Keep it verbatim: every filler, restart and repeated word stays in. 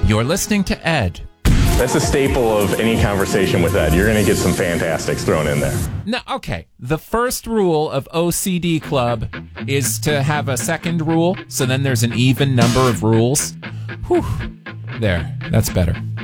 You're listening to Ed. That's a staple of any conversation with Ed. You're going to get some fantastics thrown in there. No, okay. The first rule of O C D Club is to have a second rule, so then there's an even number of rules. Whew. There. That's better.